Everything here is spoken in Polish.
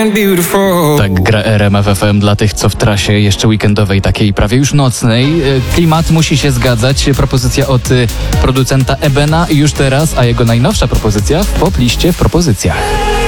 Tak gra RMF FM dla tych, co w trasie jeszcze weekendowej, takiej prawie już nocnej. Klimat musi się zgadzać. Propozycja od producenta Ebena już teraz, a jego najnowsza propozycja w popliście w propozycjach.